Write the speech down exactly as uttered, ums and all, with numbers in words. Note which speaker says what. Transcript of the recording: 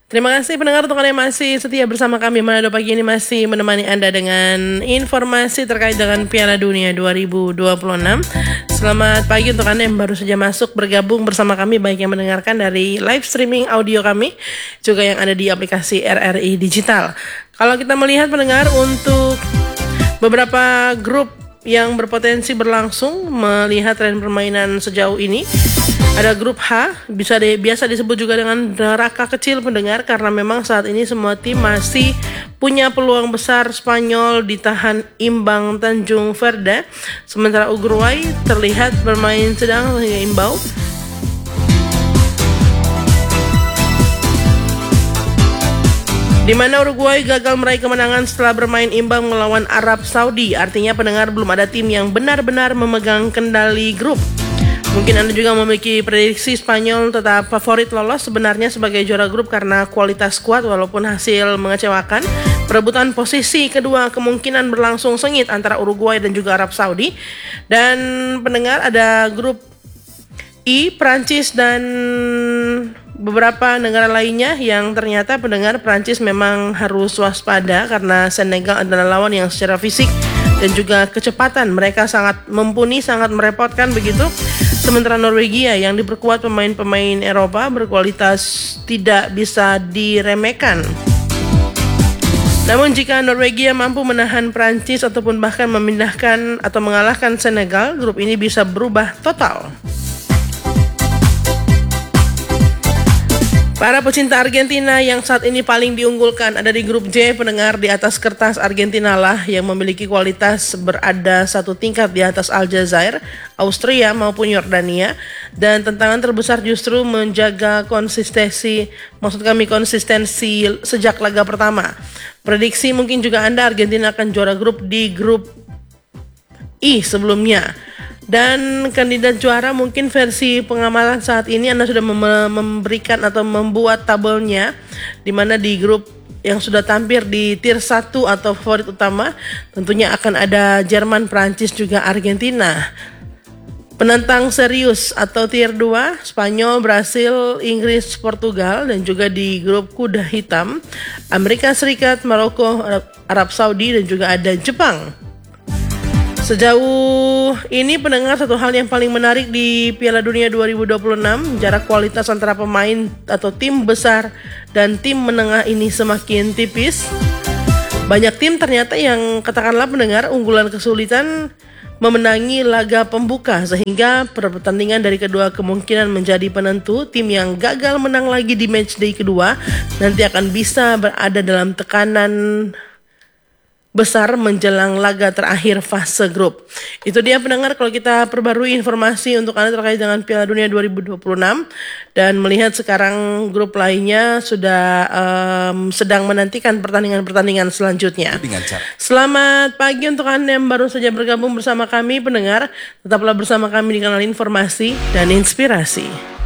Speaker 1: Terima kasih pendengar untuk Anda yang masih setia bersama kami. Manado Pagi ini masih menemani Anda dengan informasi terkait dengan Piala Dunia dua ribu dua puluh enam. Selamat pagi untuk Anda yang baru saja masuk bergabung bersama kami, baik yang mendengarkan dari live streaming audio kami, juga yang ada di aplikasi R R I Digital. Kalau kita melihat pendengar, untuk beberapa grup yang berpotensi berlangsung melihat tren permainan sejauh ini, ada grup H, bisa di, biasa disebut juga dengan neraka kecil pendengar, karena memang saat ini semua tim masih punya peluang besar. Spanyol ditahan imbang Tanjung Verde, sementara Uruguay terlihat bermain sedang hingga imbau. Di mana Uruguay gagal meraih kemenangan setelah bermain imbang melawan Arab Saudi. Artinya pendengar, belum ada tim yang benar-benar memegang kendali grup. Mungkin Anda juga memiliki prediksi Spanyol tetap favorit lolos sebenarnya sebagai juara grup karena kualitas kuat walaupun hasil mengecewakan. Perebutan posisi kedua kemungkinan berlangsung sengit antara Uruguay dan juga Arab Saudi. Dan pendengar, ada grup I, Prancis dan beberapa negara lainnya yang ternyata pendengar Prancis memang harus waspada karena Senegal adalah lawan yang secara fisik dan juga kecepatan mereka sangat mumpuni, sangat merepotkan begitu. Sementara Norwegia yang diperkuat pemain-pemain Eropa berkualitas tidak bisa diremehkan. Namun jika Norwegia mampu menahan Prancis ataupun bahkan memindahkan atau mengalahkan Senegal, grup ini bisa berubah total. Para pecinta Argentina yang saat ini paling diunggulkan ada di grup J, pendengar. Di atas kertas Argentina lah yang memiliki kualitas berada satu tingkat di atas Aljazair, Austria maupun Yordania. Dan tantangan terbesar justru menjaga konsistensi, maksud kami konsistensi sejak laga pertama. Prediksi mungkin juga Anda Argentina akan juara grup di grup I sebelumnya. Dan kandidat juara mungkin versi pengamalan saat ini Anda sudah mem- memberikan atau membuat tabelnya, di mana di grup yang sudah tampil di tier satu atau favorit utama tentunya akan ada Jerman, Prancis juga Argentina. Penantang serius atau tier dua Spanyol, Brasil, Inggris, Portugal, dan juga di grup kuda hitam Amerika Serikat, Maroko, Arab, Arab Saudi, dan juga ada Jepang. Sejauh ini pendengar, satu hal yang paling menarik di Piala Dunia dua ribu dua puluh enam, jarak kualitas antara pemain atau tim besar dan tim menengah ini semakin tipis. Banyak tim ternyata yang katakanlah pendengar unggulan kesulitan memenangi laga pembuka, sehingga pertandingan dari kedua kemungkinan menjadi penentu. Tim yang gagal menang lagi di matchday kedua nanti akan bisa berada dalam tekanan besar menjelang laga terakhir fase grup. Itu dia pendengar, kalau kita perbarui informasi untuk Anda terkait dengan Piala Dunia dua ribu dua puluh enam, dan melihat sekarang grup lainnya sudah um, sedang menantikan pertandingan-pertandingan selanjutnya. Selamat pagi untuk Anda yang baru saja bergabung bersama kami pendengar. Tetaplah bersama kami di kanal Informasi dan Inspirasi.